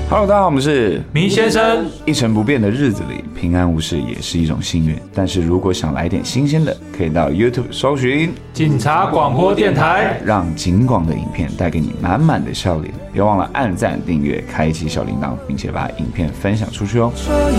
Hello， 大家好，我们是迷先生。 一成不变的日子里，平安无事也是一种幸运。但是如果想来点新鲜的，可以到 YouTube 搜寻警察广播电台， 让警广的影片带给你满满的笑脸。别忘了按赞、订阅、开启小铃铛，并且把影片分享出去哦。